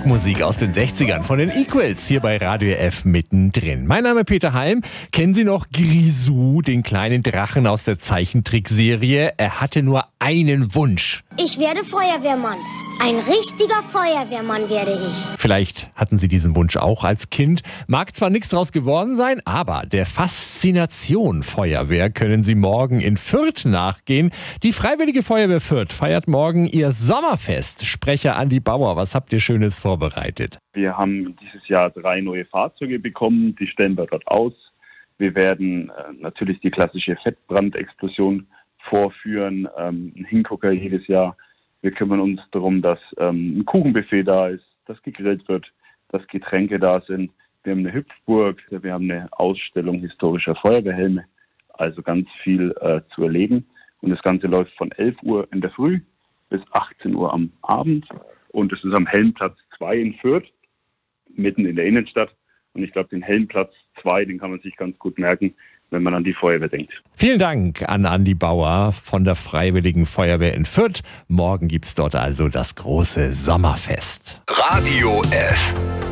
Rockmusik aus den 60ern von den Equals hier bei Radio F mittendrin. Mein Name ist Peter Halm. Kennen Sie noch Grisou, den kleinen Drachen aus der Zeichentrickserie? Er hatte nur einen Wunsch. Ich werde Feuerwehrmann. Ein richtiger Feuerwehrmann werde ich. Vielleicht hatten Sie diesen Wunsch auch als Kind. Mag zwar nichts draus geworden sein, aber der Faszination Feuerwehr können Sie morgen in Fürth nachgehen. Die Freiwillige Feuerwehr Fürth feiert morgen ihr Sommerfest. Sprecher Andi Bauer, was habt ihr Schönes vorbereitet? Wir haben dieses Jahr 3 neue Fahrzeuge bekommen, die stellen wir dort aus. Wir werden natürlich die klassische Fettbrandexplosion vorführen, einen Hingucker jedes Jahr. Wir kümmern uns darum, dass ein Kuchenbuffet da ist, dass gegrillt wird, dass Getränke da sind. Wir haben eine Hüpfburg, wir haben eine Ausstellung historischer Feuerwehrhelme, also ganz viel zu erleben. Und das Ganze läuft von 11 Uhr in der Früh bis 18 Uhr am Abend. Und es ist am Helmplatz 2 in Fürth, mitten in der Innenstadt. Und ich glaube, den Helmplatz 2, den kann man sich ganz gut merken, wenn man an die Feuerwehr denkt. Vielen Dank an Andi Bauer von der Freiwilligen Feuerwehr in Fürth. Morgen gibt's dort also das große Sommerfest. Radio F.